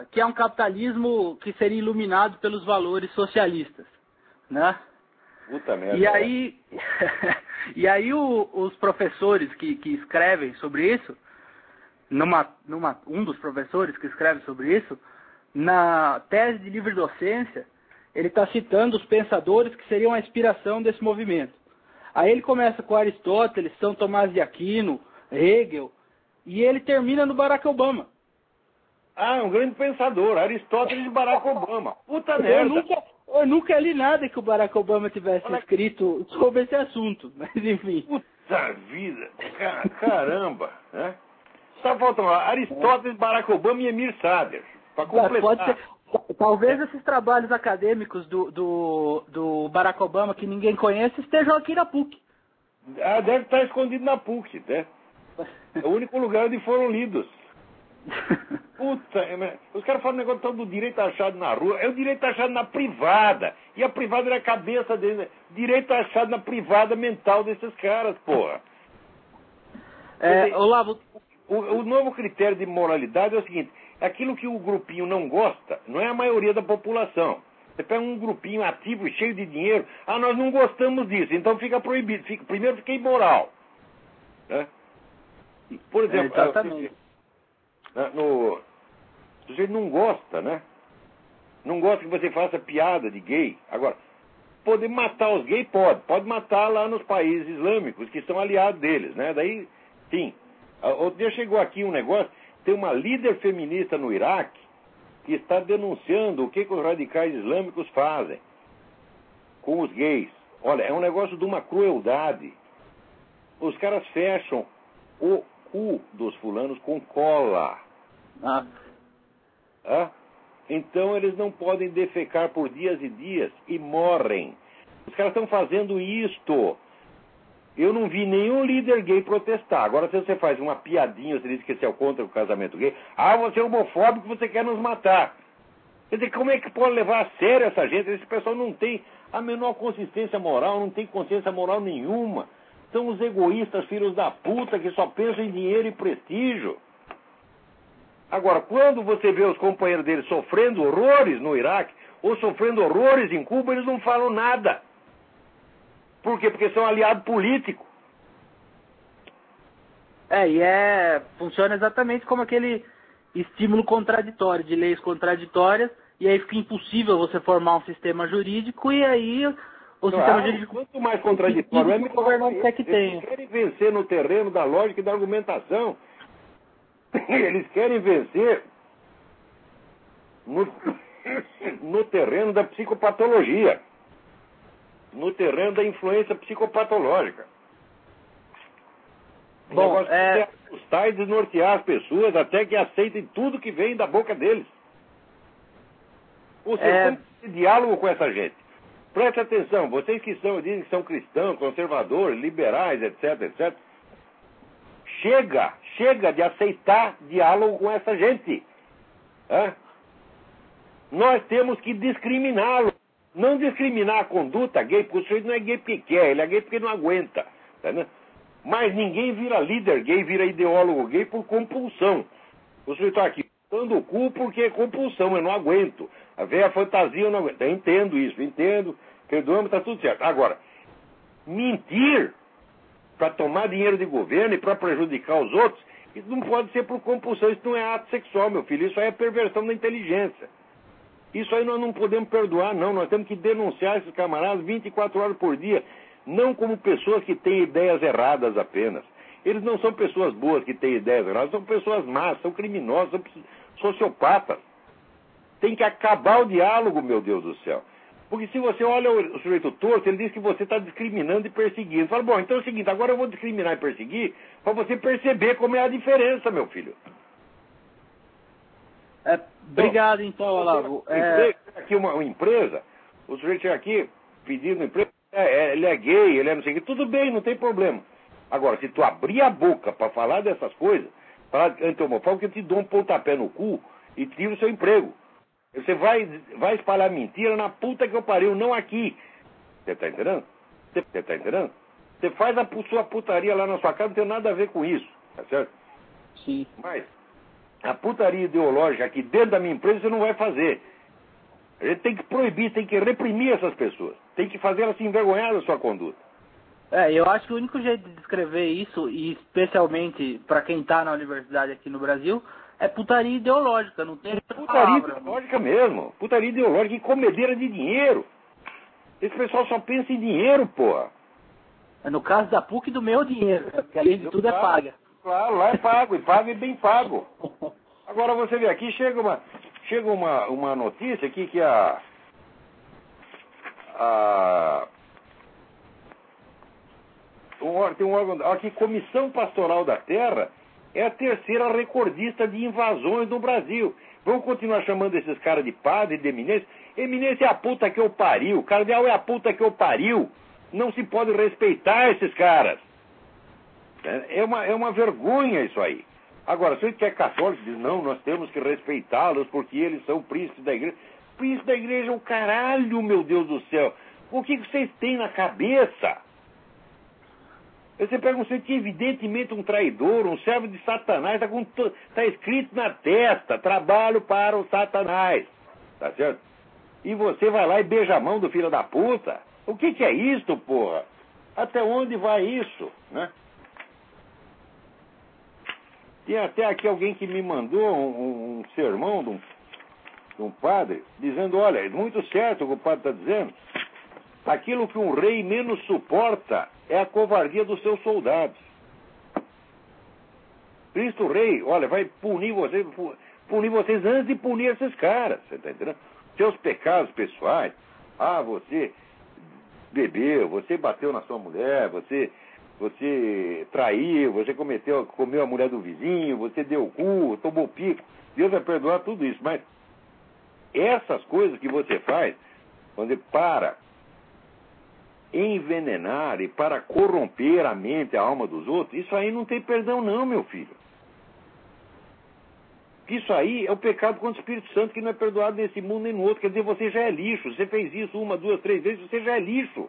que é um capitalismo que seria iluminado pelos valores socialistas, né? Puta merda. E aí os professores que escrevem sobre isso, um dos professores que escreve sobre isso, na tese de livre docência, ele está citando os pensadores que seriam a inspiração desse movimento. Aí ele começa com Aristóteles, São Tomás de Aquino, Hegel, e ele termina no Barack Obama. Ah, um grande pensador, Aristóteles e Barack Obama. Puta merda. Eu nunca li nada que o Barack Obama tivesse escrito sobre esse assunto, mas enfim. Puta vida, caramba, né? Só faltam lá Aristóteles, Barack Obama e Emir Sader, para completar. Pode ser, talvez esses trabalhos acadêmicos do Barack Obama que ninguém conhece estejam aqui na PUC. Ah, deve estar escondido na PUC, né? É o único lugar onde foram lidos. Puta, os caras falam um negócio todo do direito achado na rua. É o direito achado na privada. E a privada é a cabeça deles. Né? Direito achado na privada mental desses caras, porra. Olavo, o novo critério de moralidade é o seguinte: aquilo que o grupinho não gosta, não é a maioria da população. Você pega um grupinho ativo e cheio de dinheiro, nós não gostamos disso, então fica proibido. Primeiro fica imoral. Né? Por exemplo, exatamente. O sujeito não gosta, né? Não gosta que você faça piada de gay. Agora, poder matar os gays pode matar lá nos países islâmicos que são aliados deles, né? Daí, sim. Outro dia chegou aqui um negócio, tem uma líder feminista no Iraque que está denunciando o que os radicais islâmicos fazem com os gays. Olha, é um negócio de uma crueldade. Os caras fecham o cu dos fulanos com cola. Então eles não podem defecar por dias e dias e morrem. Os caras estão fazendo isto. Eu não vi nenhum líder gay protestar. Agora, se você faz uma piadinha, você diz que você é contra o casamento gay, você é homofóbico, você quer nos matar. Quer dizer, como é que pode levar a sério essa gente? Esse pessoal não tem a menor consistência moral, não tem consciência moral nenhuma. São os egoístas, filhos da puta, que só pensam em dinheiro e prestígio. Agora, quando você vê os companheiros deles sofrendo horrores no Iraque, ou sofrendo horrores em Cuba, eles não falam nada. Por quê? Porque são aliados políticos. Funciona exatamente como aquele estímulo contraditório, de leis contraditórias, e aí fica impossível você formar um sistema jurídico, e aí sistema jurídico... Quanto mais contraditório, eles querem vencer no terreno da lógica e da argumentação. Eles querem vencer no terreno da psicopatologia, no terreno da influência psicopatológica. Bom, assustar e desnortear as pessoas até que aceitem tudo que vem da boca deles. Ou seja, como ter diálogo com essa gente? Preste atenção, vocês que dizem que são cristãos, conservadores, liberais, etc, etc. Chega de aceitar diálogo com essa gente. Nós temos que discriminá-lo. Não discriminar a conduta gay, porque o sujeito não é gay porque quer, ele é gay porque não aguenta. Tá, né? Mas ninguém vira líder gay, vira ideólogo gay por compulsão. O sujeito está aqui dando o cu porque é compulsão, eu não aguento. A velha fantasia eu não aguento. Eu entendo isso, perdoamos, está tudo certo. Agora, mentir para tomar dinheiro de governo e para prejudicar os outros, isso não pode ser por compulsão, isso não é ato sexual, meu filho, isso aí é perversão da inteligência. Isso aí nós não podemos perdoar, não. Nós temos que denunciar esses camaradas 24 horas por dia, não como pessoas que têm ideias erradas apenas. Eles não são pessoas boas que têm ideias erradas, são pessoas más, são criminosos, são sociopatas. Tem que acabar o diálogo, meu Deus do céu. Porque se você olha o sujeito torto, ele diz que você está discriminando e perseguindo. Fala, bom, então é o seguinte, agora eu vou discriminar e perseguir para você perceber como é a diferença, meu filho. Obrigado, então, Olavo. Aqui uma empresa, o sujeito chega aqui pedindo emprego, ele é gay, ele é não sei o que, tudo bem, não tem problema. Agora, se tu abrir a boca para falar dessas coisas, falar de anti-homofóbico, eu te dou um pontapé no cu e tiro o seu emprego. Você vai espalhar mentira na puta que eu pariu, não aqui. Você tá entendendo? Você faz a sua putaria lá na sua casa, não tem nada a ver com isso, tá certo? Sim. Mas a putaria ideológica aqui dentro da minha empresa você não vai fazer. A gente tem que proibir, tem que reprimir essas pessoas. Tem que fazer elas se envergonhar da sua conduta. Eu acho que o único jeito de descrever isso, e especialmente para quem está na universidade aqui no Brasil, é putaria ideológica, não tem outra Putaria palavra. ideológica mesmo. Putaria ideológica e comedeira de dinheiro. Esse pessoal só pensa em dinheiro, porra. No caso da PUC, do meu dinheiro, que além de tudo é paga. Claro, lá é pago, e pago e bem pago. Agora você vê aqui, chega uma notícia aqui que tem um órgão aqui, Comissão Pastoral da Terra é a terceira recordista de invasões no Brasil. Vamos continuar chamando esses caras de padre, de eminência? Eminência é a puta que eu pariu, cardeal é a puta que eu pariu. Não se pode respeitar esses caras. É uma vergonha isso aí. Agora, se a gente quer católico, diz, não, nós temos que respeitá-los porque eles são príncipes da igreja. Príncipe da igreja é o caralho, meu Deus do céu. O que vocês têm na cabeça? Você pega um sujeito que evidentemente um traidor, um servo de Satanás, está escrito na testa, trabalho para o Satanás. Tá certo? E você vai lá e beija a mão do filho da puta? O que é isso, porra? Até onde vai isso, né? Tem até aqui alguém que me mandou um sermão de um padre, dizendo, olha, é muito certo o que o padre está dizendo. Aquilo que um rei menos suporta é a covardia dos seus soldados. Cristo Rei, olha, vai punir vocês antes de punir esses caras, você está entendendo? Seus pecados pessoais, você bebeu, você bateu na sua mulher, você traiu, você comeu a mulher do vizinho, você deu cu, tomou pico. Deus vai perdoar tudo isso, mas essas coisas que você faz, quando para envenenar e para corromper a mente, a alma dos outros, isso aí não tem perdão não, meu filho. Isso aí é o pecado contra o Espírito Santo que não é perdoado nesse mundo nem no outro. Quer dizer, você já é lixo. Você fez isso 1, 2, 3 vezes, você já é lixo.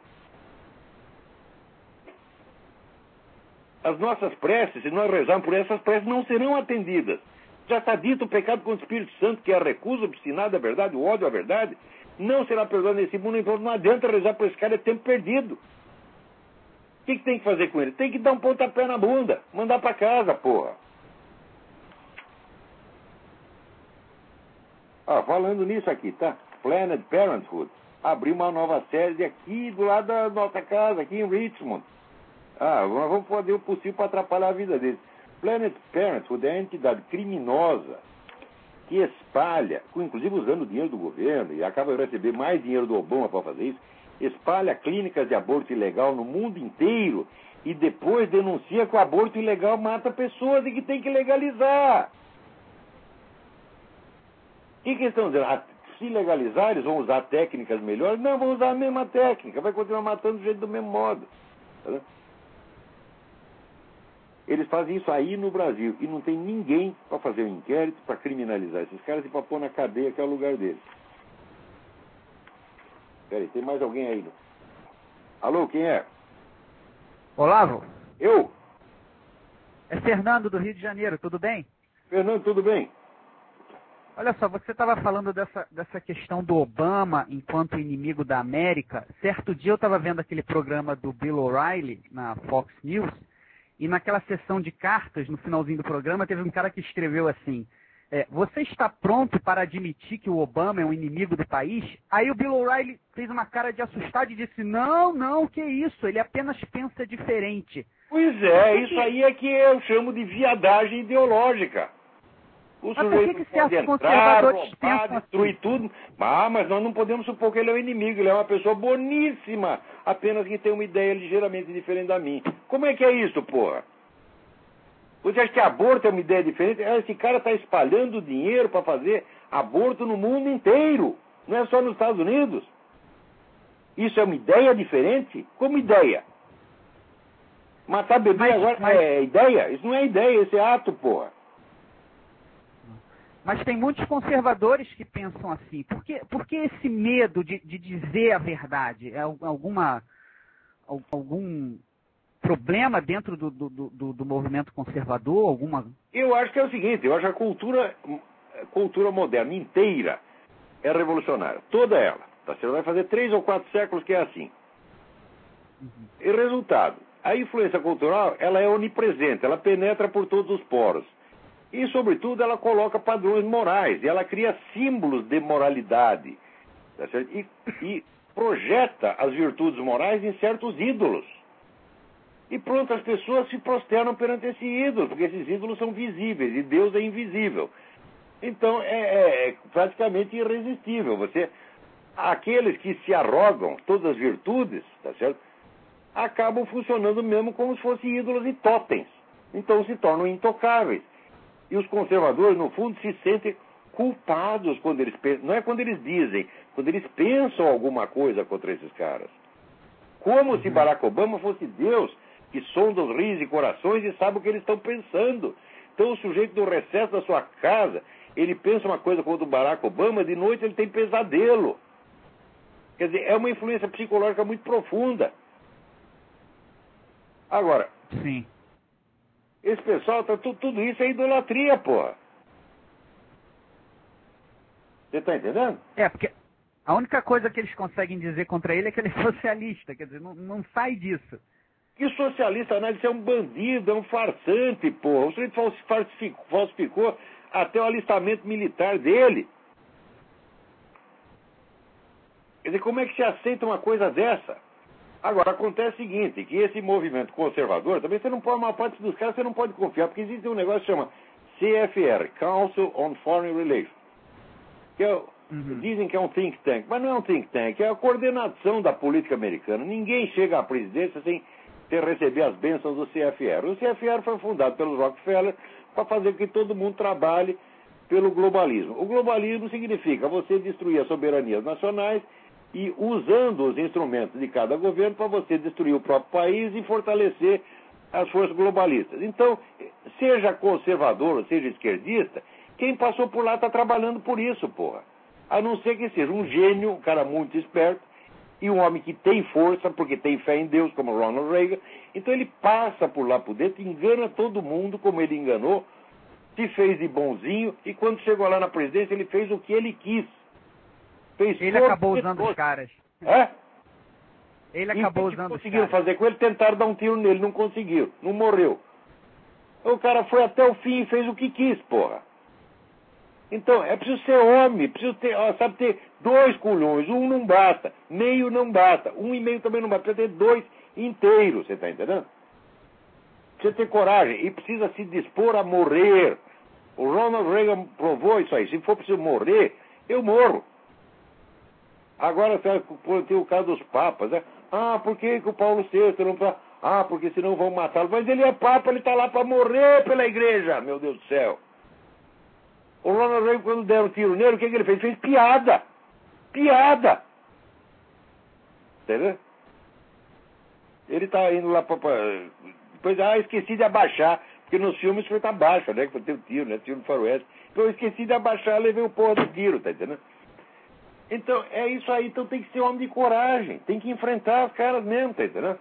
As nossas preces, se nós rezarmos por essas preces, não serão atendidas. Já está dito o pecado contra o Espírito Santo, que é a recusa obstinada à verdade, o ódio à verdade, não será perdoado nesse mundo, então não adianta rezar por esse cara, é tempo perdido. O que tem que fazer com ele? Tem que dar um pontapé na bunda, mandar para casa, porra. Falando nisso aqui, tá? Planned Parenthood abriu uma nova sede aqui do lado da nossa casa, aqui em Richmond. Vamos fazer o possível para atrapalhar a vida deles. Planned Parenthood é a entidade criminosa que espalha, inclusive usando o dinheiro do governo, e acaba de receber mais dinheiro do Obama para fazer isso, espalha clínicas de aborto ilegal no mundo inteiro e depois denuncia que o aborto ilegal mata pessoas e que tem que legalizar. O que eles estão dizendo? Se legalizar, eles vão usar técnicas melhores? Não, vão usar a mesma técnica, vai continuar matando do jeito do mesmo modo. Tá? Eles fazem isso aí no Brasil e não tem ninguém para fazer um inquérito, para criminalizar esses caras e para pôr na cadeia, que é o lugar deles. Peraí, tem mais alguém aí? Não? Alô, quem é? Olavo? Eu? É Fernando, do Rio de Janeiro, tudo bem? Fernando, tudo bem? Olha só, você estava falando dessa questão do Obama enquanto inimigo da América. Certo dia eu estava vendo aquele programa do Bill O'Reilly na Fox News, e naquela sessão de cartas, no finalzinho do programa, teve um cara que escreveu assim, você está pronto para admitir que o Obama é um inimigo do país? Aí o Bill O'Reilly fez uma cara de assustado e disse, não, que isso, ele apenas pensa diferente. Pois é, isso aí é que eu chamo de viadagem ideológica. O sujeito pode entrar, roubar, destruir tudo. Mas nós não podemos supor que ele é um inimigo. Ele é uma pessoa boníssima, apenas que tem uma ideia ligeiramente diferente da minha. Como é que é isso, porra? Você acha que aborto é uma ideia diferente? Esse cara está espalhando dinheiro para fazer aborto no mundo inteiro. Não é só nos Estados Unidos. Isso é uma ideia diferente? Como ideia? Matar bebê agora é ideia? Isso não é ideia, isso é ato, porra. Mas tem muitos conservadores que pensam assim. Por que esse medo de dizer a verdade? É algum problema dentro do movimento conservador? Alguma... Eu acho que é o seguinte, eu acho que a cultura moderna inteira é revolucionária. Toda ela. Tá? Você vai fazer 3 ou 4 séculos que é assim. E resultado, a influência cultural, ela é onipresente, ela penetra por todos os poros. E, sobretudo, ela coloca padrões morais, e ela cria símbolos de moralidade. Tá certo? E projeta as virtudes morais em certos ídolos. E pronto, as pessoas se prosternam perante esse ídolo, porque esses ídolos são visíveis, e Deus é invisível. Então, é praticamente irresistível. Aqueles que se arrogam todas as virtudes, tá certo? Acabam funcionando mesmo como se fossem ídolos e totens. Então se tornam intocáveis. E os conservadores, no fundo, se sentem culpados quando eles pensam. Não é quando eles dizem, quando eles pensam alguma coisa contra esses caras. Como se Barack Obama fosse Deus, que sonda os rios e corações e sabe o que eles estão pensando. Então o sujeito do recesso da sua casa, ele pensa uma coisa contra o Barack Obama, de noite ele tem pesadelo. Quer dizer, é uma influência psicológica muito profunda. Agora, sim, esse pessoal, tudo isso é idolatria, porra. Você está entendendo? Porque a única coisa que eles conseguem dizer contra ele é que ele é socialista, quer dizer, não sai disso. Que socialista, né? Isso é um bandido, é um farsante, porra. O sujeito falsificou até o alistamento militar dele. Quer dizer, como é que se aceita uma coisa dessa? Agora, acontece o seguinte, que esse movimento conservador, também você não pode, uma parte dos caras você não pode confiar, porque existe um negócio que chama CFR, Council on Foreign Relations, que dizem que é um think tank, mas não é um think tank, é a coordenação da política americana. Ninguém chega à presidência sem ter receber as bênçãos do CFR. O CFR foi fundado pelos Rockefeller para fazer com que todo mundo trabalhe pelo globalismo. O globalismo significa você destruir as soberanias nacionais e usando os instrumentos de cada governo para você destruir o próprio país e fortalecer as forças globalistas. Então, seja conservador, seja esquerdista, quem passou por lá está trabalhando por isso, porra. A não ser que seja um gênio, um cara muito esperto, e um homem que tem força, porque tem fé em Deus, como Ronald Reagan. Então ele passa por lá por dentro, engana todo mundo, como ele enganou, se fez de bonzinho, e quando chegou lá na presidência, ele fez o que ele quis. Ele acabou usando os caras. É? Ele acabou usando os caras. Conseguiram fazer com ele, tentaram dar um tiro nele, não conseguiram, não morreu. O cara foi até o fim e fez o que quis, porra. Então, é preciso ser homem, preciso ter, sabe, ter 2 culhões, um não basta, meio não basta, 1,5 também não basta, precisa ter 2 inteiros, você está entendendo? Precisa ter coragem e precisa se dispor a morrer. O Ronald Reagan provou isso aí, se for preciso morrer, eu morro. Agora tem o caso dos papas, né? Por que o Paulo VI não está... porque senão vão matá-lo. Mas ele é papa, ele está lá para morrer pela igreja, meu Deus do céu. O Ronald Reagan, quando deram um tiro nele, o que ele fez? Fez piada. Piada. Entendeu? Ele está indo lá para... Depois, esqueci de abaixar, porque nos filmes foi abaixo, né? Que foi ter um tiro, né? Tiro no faroeste. Então eu esqueci de abaixar, levei o porra do tiro, tá entendendo? Então, é isso aí. Então tem que ser homem de coragem. Tem que enfrentar os caras mesmo, tá entendendo?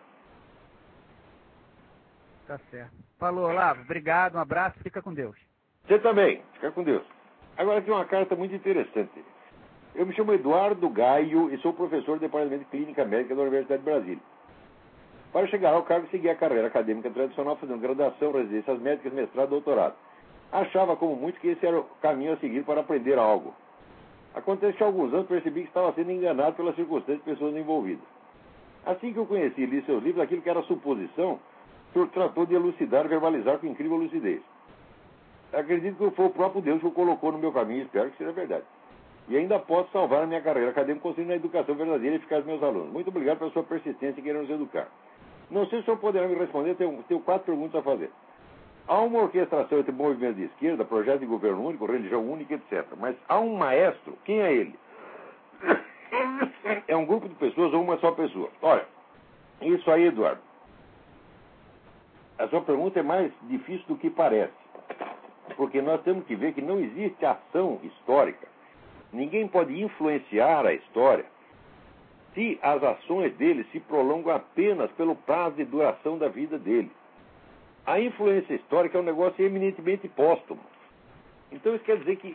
Tá certo. Falou, Olavo. Obrigado, um abraço. Fica com Deus. Você também. Fica com Deus. Agora tem uma carta muito interessante. Eu me chamo Eduardo Gaio e sou professor do Departamento de Clínica Médica da Universidade de Brasília. Para chegar ao cargo, segui a carreira acadêmica tradicional, fazendo graduação, residências médicas, mestrado e doutorado. Achava, como muitos, que esse era o caminho a seguir para aprender algo. Acontece que há alguns anos percebi que estava sendo enganado pelas circunstâncias de pessoas envolvidas. Assim que eu conheci e li seus livros, aquilo que era suposição, o senhor tratou de elucidar e verbalizar com incrível lucidez. Acredito que foi o próprio Deus que o colocou no meu caminho e espero que seja verdade. E ainda posso salvar a minha carreira acadêmica construindo a educação verdadeira e eficaz dos meus alunos. Muito obrigado pela sua persistência em querer nos educar. Não sei se o senhor poderá me responder, tenho 4 perguntas a fazer. Há uma orquestração entre movimentos de esquerda, projeto de governo único, religião única, etc. Mas há um maestro, quem é ele? É um grupo de pessoas ou uma só pessoa? Olha, isso aí, Eduardo. A sua pergunta é mais difícil do que parece. Porque nós temos que ver que não existe ação histórica. Ninguém pode influenciar a história se as ações dele se prolongam apenas pelo prazo de duração da vida dele. A influência histórica é um negócio eminentemente póstumo. Então isso quer dizer que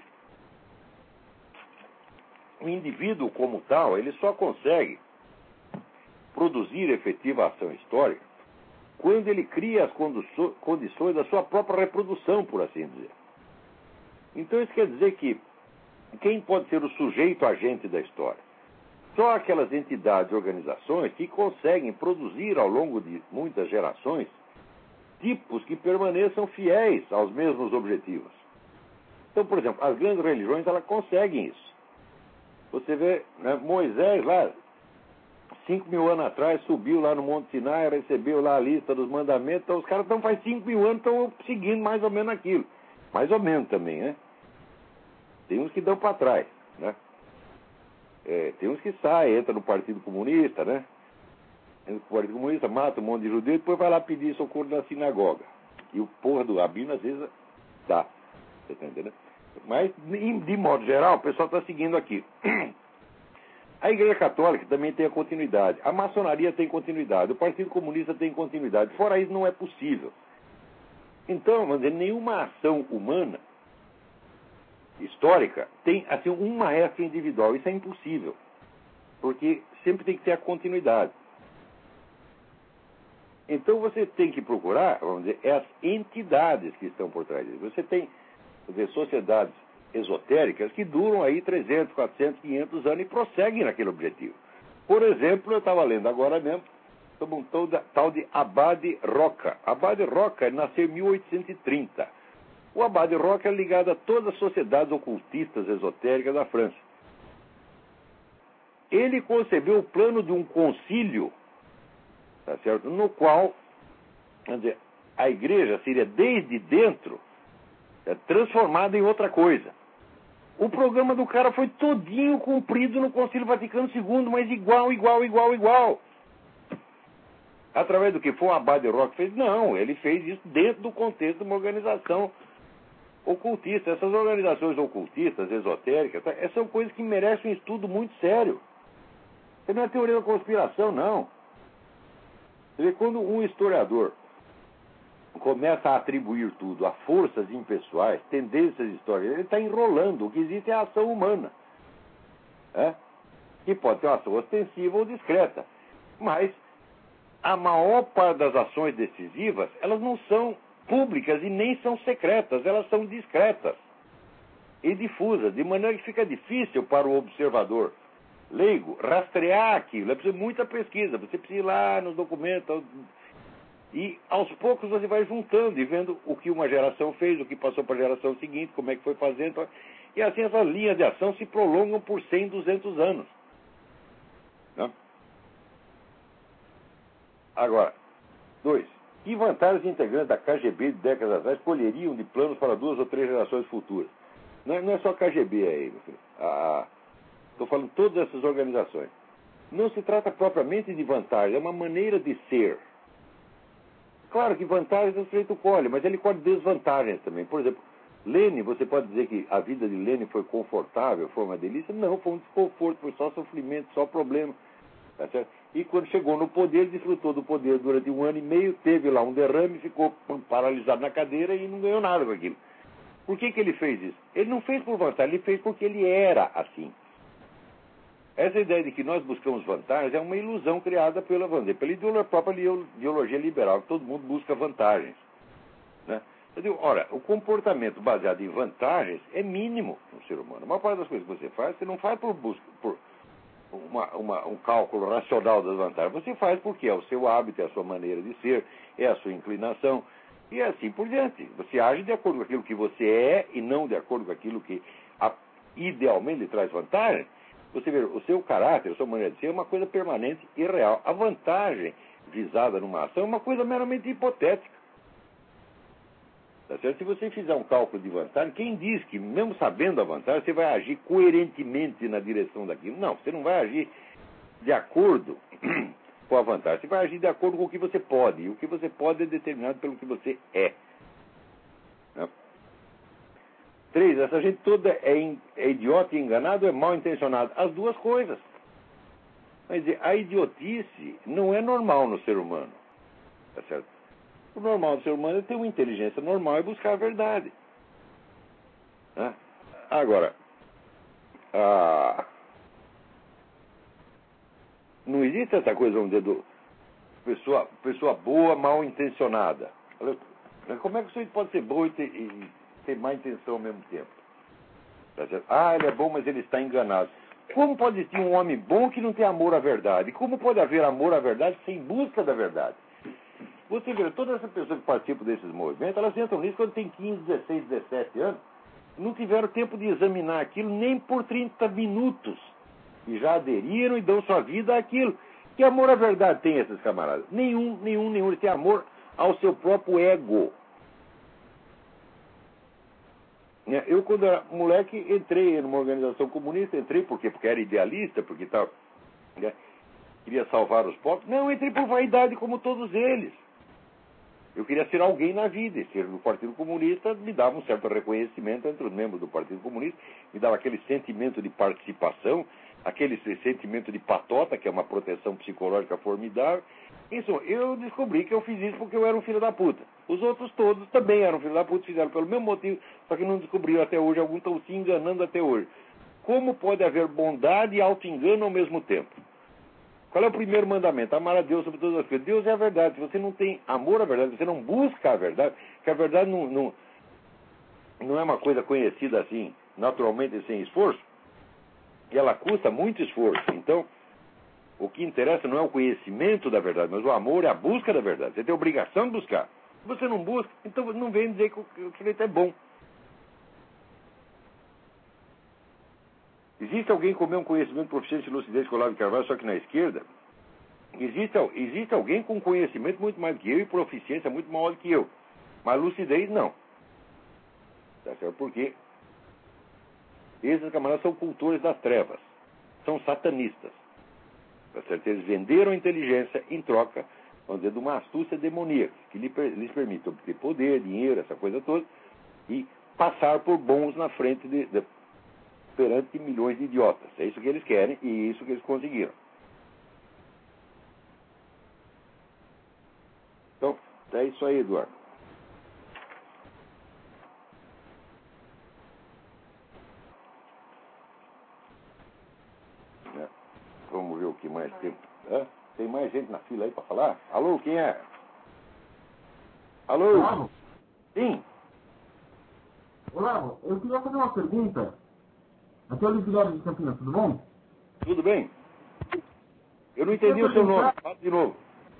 o indivíduo como tal, ele só consegue produzir efetiva ação histórica quando ele cria as condições da sua própria reprodução, por assim dizer. Então isso quer dizer que quem pode ser o sujeito agente da história? Só aquelas entidades e organizações que conseguem produzir ao longo de muitas gerações tipos que permaneçam fiéis aos mesmos objetivos. Então, por exemplo, as grandes religiões, elas conseguem isso. Você vê, né, Moisés lá, 5.000 anos atrás, subiu lá no Monte Sinai, recebeu lá a lista dos mandamentos, então os caras estão faz 5.000 anos, estão seguindo mais ou menos aquilo. Mais ou menos também, né? Tem uns que dão para trás, né? Tem uns que saem, entra no Partido Comunista, né? Entra no Partido Comunista, mata um monte de judeu e depois vai lá pedir socorro na sinagoga. E o porra do rabino, às vezes, dá. Você tá entendendo? Mas, de modo geral, o pessoal está seguindo aqui. A Igreja Católica também tem a continuidade. A maçonaria tem continuidade. O Partido Comunista tem continuidade. Fora isso, não é possível. Então, vamos dizer, nenhuma ação humana histórica tem assim um maestro individual. Isso é impossível, porque sempre tem que ter a continuidade. Então você tem que procurar, vamos dizer, as entidades que estão por trás disso. Você tem, vamos dizer, sociedades esotéricas que duram aí 300, 400, 500 anos e prosseguem naquele objetivo. Por exemplo, eu estava lendo agora mesmo sobre um tal de Abade Roca. Abade Roca nasceu em 1830. O Abade Roca é ligado a todas as sociedades ocultistas esotéricas da França. Ele concebeu o plano de um concílio, tá certo? No qual, quer dizer, a igreja seria desde dentro transformada em outra coisa. O programa do cara foi todinho cumprido no Concílio Vaticano II, mas igual. Através do que foi o Abade Roca fez? Não, ele fez isso dentro do contexto de uma organização ocultista. Essas organizações ocultistas, esotéricas, essas são coisas que merecem um estudo muito sério. Isso não é teoria da conspiração, não. Você vê, quando um historiador começa a atribuir tudo a forças impessoais, tendências históricas, ele está enrolando. O que existe é a ação humana. Que pode ter uma ação ostensiva ou discreta. Mas a maior parte das ações decisivas, elas não são públicas e nem são secretas, elas são discretas e difusas, de maneira que fica difícil para o observador leigo rastrear aquilo. É preciso muita pesquisa, você precisa ir lá nos documentos e aos poucos você vai juntando e vendo o que uma geração fez, o que passou para a geração seguinte, como é que foi fazendo, e assim essas linhas de ação se prolongam por 100, 200 anos. Né? Agora, 2. Que vantagens integrantes da KGB de décadas atrás colheriam de planos para 2 ou 3 gerações futuras? Não é só KGB aí, meu filho. Estou falando de todas essas organizações. Não se trata propriamente de vantagens, é uma maneira de ser. Claro que vantagens o sujeito colhe, mas ele colhe desvantagens também. Por exemplo, Lenin, você pode dizer que a vida de Lenin foi confortável, foi uma delícia? Não, foi um desconforto, foi só sofrimento, só problema. Tá certo? E quando chegou no poder, desfrutou do poder durante 1 ano e meio, teve lá um derrame, ficou paralisado na cadeira e não ganhou nada com aquilo. Por que ele fez isso? Ele não fez por vantagem, ele fez porque ele era assim. Essa ideia de que nós buscamos vantagens é uma ilusão criada pela própria ideologia liberal, que todo mundo busca vantagens. Né? Eu digo, ora, o comportamento baseado em vantagens é mínimo no ser humano. A maior parte das coisas que você não faz por um cálculo racional das vantagens. Você faz porque é o seu hábito, é a sua maneira de ser, é a sua inclinação, e assim por diante. Você age de acordo com aquilo que você é e não de acordo com aquilo que idealmente lhe traz vantagem. Você vê, o seu caráter, a sua maneira de ser é uma coisa permanente e real. A vantagem visada numa ação é uma coisa meramente hipotética. Tá certo? Se você fizer um cálculo de vantagem, quem diz que, mesmo sabendo a vantagem, você vai agir coerentemente na direção daquilo? Não, você não vai agir de acordo com a vantagem. Você vai agir de acordo com o que você pode. E o que você pode é determinado pelo que você é. Né? 3. Essa gente toda é idiota e enganada ou é mal intencionada? As duas coisas. Quer dizer, a idiotice não é normal no ser humano. Tá certo? O normal do ser humano é ter uma inteligência normal e buscar a verdade. Né? Agora, não existe essa coisa, vamos dizer, do pessoa boa, mal intencionada. Como é que você pode ser boa e ter má intenção ao mesmo tempo? Tá certo? Ele é bom, mas ele está enganado. Como pode existir um homem bom que não tem amor à verdade? Como pode haver amor à verdade sem busca da verdade? Você vê, todas essas pessoas que participam desses movimentos, elas entram nisso quando tem 15, 16, 17 anos, não tiveram tempo de examinar aquilo nem por 30 minutos. E já aderiram e dão sua vida àquilo. Que amor à verdade tem esses camaradas? Nenhum. Eles têm amor ao seu próprio ego. Eu, quando era moleque, entrei numa organização comunista. Entrei por quê? Porque era idealista, porque tal, queria salvar os pobres. Não, entrei por vaidade como todos eles. Eu queria ser alguém na vida. E ser do Partido Comunista me dava um certo reconhecimento entre os membros do Partido Comunista, me dava aquele sentimento de participação, aquele sentimento de patota, que é uma proteção psicológica formidável. Isso, eu descobri que eu fiz isso porque eu era um filho da puta. Os outros todos também eram filho da puta, fizeram pelo mesmo motivo, só que não descobriram até hoje, alguns estão se enganando até hoje. Como pode haver bondade e auto-engano ao mesmo tempo? Qual é o primeiro mandamento? Amar a Deus sobre todas as coisas. Deus é a verdade. Se você não tem amor à verdade, se você não busca a verdade, que a verdade não é uma coisa conhecida assim, naturalmente, sem esforço, e ela custa muito esforço. Então, o que interessa não é o conhecimento da verdade, mas o amor é a busca da verdade. Você tem a obrigação de buscar. Se você não busca, então não vem dizer que o sujeito é bom. Existe alguém com o mesmo conhecimento, proficiência e lucidez que o Olavo de Carvalho, só que na esquerda? Existe alguém com conhecimento muito mais do que eu e proficiência muito maior do que eu. Mas lucidez, não. Tá certo? Porque esses camaradas são cultores das trevas. São satanistas. Tá certo? Eles venderam a inteligência em troca, vamos dizer, de uma astúcia demoníaca, que lhes permite obter poder, dinheiro, essa coisa toda, e passar por bons na frente perante milhões de idiotas. É isso que eles querem e é isso que eles conseguiram. Então, é isso aí, Eduardo. Vamos ver o que mais tem. Tem mais gente na fila aí para falar? Alô, quem é? Alô? Olavo? Sim. Olavo, eu queria fazer uma pergunta. Aqui é o Luiz Guilherme de Campinas, tudo bom? Tudo bem? Eu não entendi o seu nome. Fala de novo.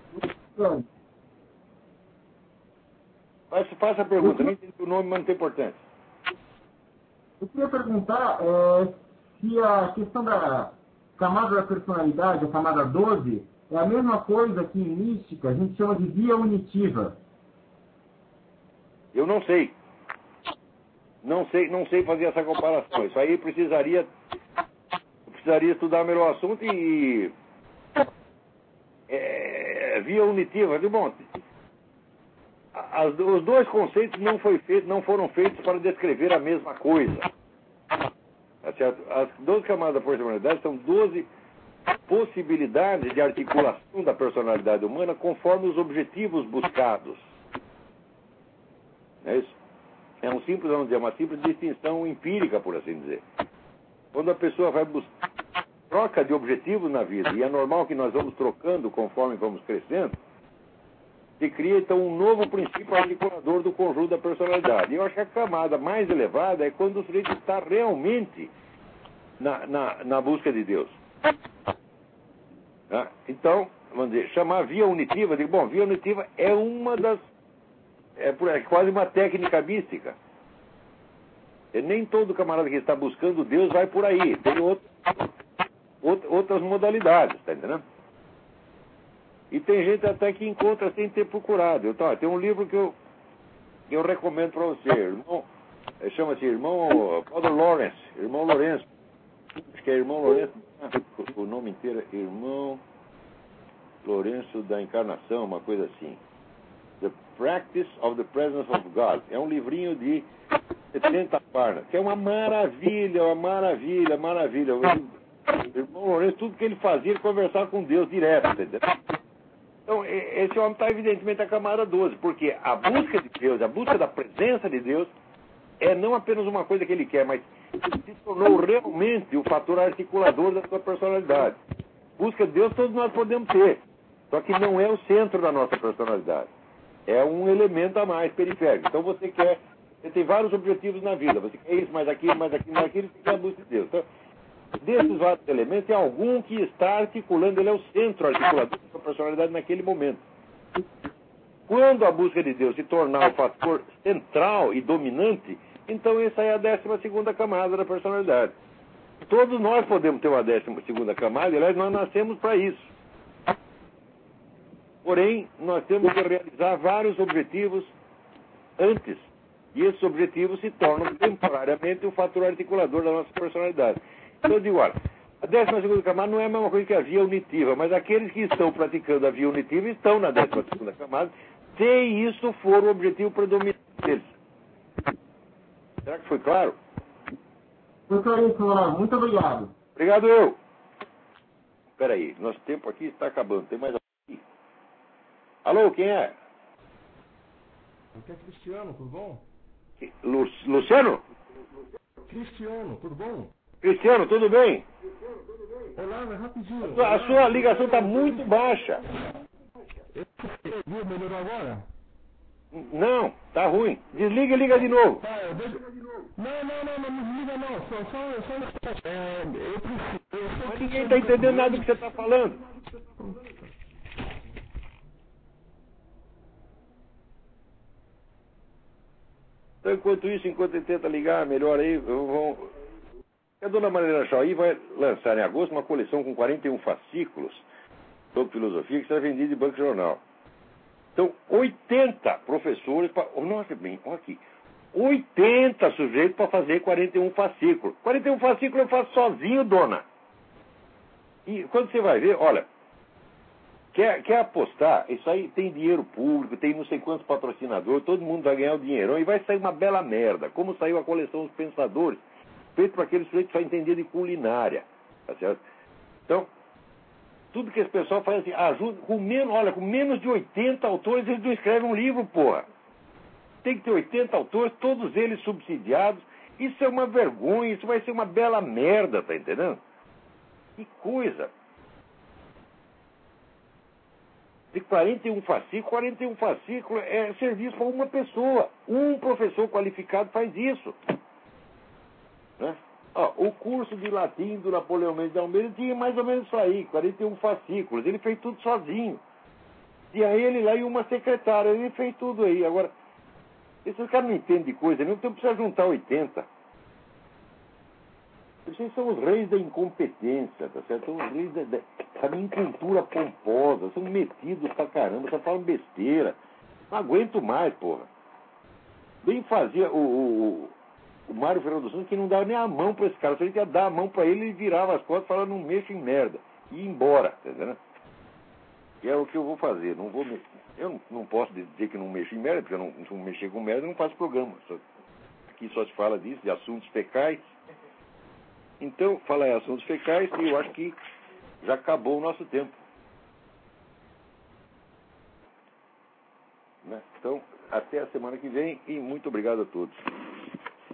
Faça a pergunta. Eu não entendi o nome, mas não tem importância. Eu queria perguntar se a questão da camada da personalidade, a camada 12, é a mesma coisa que em mística a gente chama de via unitiva. Eu não sei. Não sei fazer essa comparação. Isso aí precisaria estudar melhor o assunto e via unitiva. Bom, os dois conceitos não foram feitos para descrever a mesma coisa. Tá certo? As 12 camadas da personalidade são 12 possibilidades de articulação da personalidade humana conforme os objetivos buscados. É isso? É uma simples distinção empírica, por assim dizer. Quando a pessoa troca de objetivos na vida, e é normal que nós vamos trocando conforme vamos crescendo, se cria então um novo princípio articulador do conjunto da personalidade. E eu acho que a camada mais elevada é quando o sujeito está realmente na busca de Deus. Então, vamos dizer, chamar via unitiva, via unitiva é uma das... É quase uma técnica mística. Nem todo camarada que está buscando Deus vai por aí. Tem outras modalidades, tá entendendo? E tem gente até que encontra sem ter procurado. Então, tem um livro que eu recomendo para você. Chama-se Father Lawrence. Irmão Lourenço. Acho que é Irmão Lourenço. O nome inteiro é Irmão Lourenço da Encarnação, uma coisa assim. The Practice of the Presence of God. É um livrinho de 70 páginas, que é uma maravilha. O irmão Lourenço, tudo que ele fazia, ele conversava com Deus direto, entendeu? Então, esse homem está evidentemente na camada 12, porque a busca de Deus, a busca da presença de Deus, é não apenas uma coisa que ele quer, mas se tornou realmente o fator articulador da sua personalidade. Busca de Deus todos nós podemos ter, só que não é o centro da nossa personalidade. É um elemento a mais periférico. Então você tem vários objetivos na vida, você quer isso, mais aquilo, mais aquilo, mais aquilo, você quer a busca de Deus. Então, desses vários elementos, tem algum que está articulando, ele é o centro articulador da sua personalidade naquele momento. Quando a busca de Deus se tornar o fator central e dominante, então essa é a 12ª camada da personalidade. Todos nós podemos ter uma 12ª camada, e aliás, nós nascemos para isso. Porém, nós temos que realizar vários objetivos antes. E esses objetivos se tornam temporariamente o fator articulador da nossa personalidade. Então eu digo, olha, a 12ª camada não é a mesma coisa que a via unitiva, mas aqueles que estão praticando a via unitiva estão na 12ª camada, se isso for o objetivo predominante deles. Será que foi claro? Foi claríssimo, Olavo. Muito obrigado. Obrigado, eu. Espera aí, nosso tempo aqui está acabando. Tem mais alguém aqui? Alô, quem é? Aqui é Cristiano, tudo bom? Luciano? Cristiano, tudo bom? Cristiano, tudo bem? Olá, é rapidinho. A sua ligação está muito baixa. Viu, melhorou agora? Não, tá ruim. Desliga e liga de novo. Tá, eu vejo... Não desliga não. Só eu preciso... Mas ninguém está entendendo nada do que você está falando. Então, enquanto ele tenta ligar, melhor aí, a dona Maria Chauí vai lançar em agosto uma coleção com 41 fascículos sobre filosofia que será vendida em banco de jornal. Então, 80 professores, nossa, bem, olha aqui, 80 sujeitos para fazer 41 fascículos. 41 fascículos eu faço sozinho, dona. E quando você vai ver, olha, quer apostar, isso aí tem dinheiro público, tem não sei quantos patrocinadores, todo mundo vai ganhar o dinheirão e vai sair uma bela merda, como saiu a coleção Os Pensadores, feito para aqueles sujeitos que só entendiam de culinária, tá certo? Então, tudo que esse pessoal faz assim, ajuda, com menos de 80 autores, eles não escrevem um livro, porra. Tem que ter 80 autores, todos eles subsidiados. Isso é uma vergonha, isso vai ser uma bela merda, tá entendendo? Que coisa. De 41 fascículos é serviço para uma pessoa. Um professor qualificado faz isso. Né? O curso de latim do Napoleão Mendes de Almeida tinha mais ou menos isso aí, 41 fascículos. Ele fez tudo sozinho. E aí ele lá e uma secretária, ele fez tudo aí. Agora, esses caras não entendem de coisa nenhuma, então precisa juntar 80. Vocês são os reis da incompetência, tá certo? São os reis da incultura pomposa, são metidos pra caramba, só falam besteira. Não aguento mais, porra. Bem fazia o Mário Fernando dos Santos que não dava nem a mão pra esse cara. Se ele ia dar a mão pra ele, ele virava as costas e falava, não mexa em merda. E ia embora, tá entendendo? E é o que eu vou fazer. Não vou eu não posso dizer que não mexo em merda, porque eu não mexer com merda, eu não faço programa. Aqui só se fala disso, de assuntos fecais. Então, falar em assuntos fecais, e eu acho que já acabou o nosso tempo. Né? Então, até a semana que vem e muito obrigado a todos.